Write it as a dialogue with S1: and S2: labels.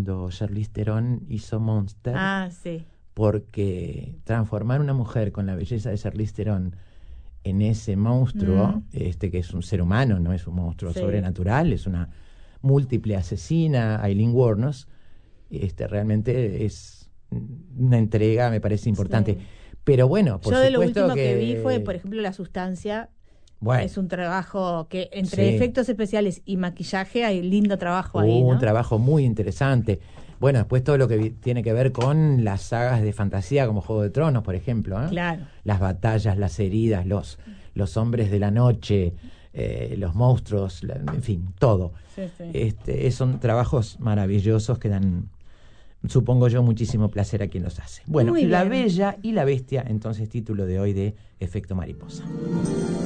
S1: cuando Charlize Theron hizo Monster.
S2: Ah, sí.
S1: Porque transformar una mujer con la belleza de Charlize Theron en ese monstruo, que es un ser humano, no es un monstruo sobrenatural, es una múltiple asesina, Aileen Wuornos, realmente es una entrega, me parece importante.
S2: Sí.
S1: Pero bueno, por
S2: Yo de
S1: supuesto
S2: lo último que vi fue, por ejemplo, La Sustancia.
S1: Bueno,
S2: es un trabajo que entre efectos especiales y maquillaje hay lindo trabajo ahí, ¿no?
S1: Un trabajo muy interesante. Bueno, después todo lo que tiene que ver con las sagas de fantasía como Juego de Tronos, por ejemplo, ¿eh?
S2: Claro.
S1: Las batallas, las heridas, los hombres de la noche, los monstruos, en fin, todo.
S2: Sí.
S1: Son trabajos maravillosos que dan, supongo yo, muchísimo placer a quien los hace. Bueno, La Bella y la Bestia, entonces título de hoy de Efecto Mariposa.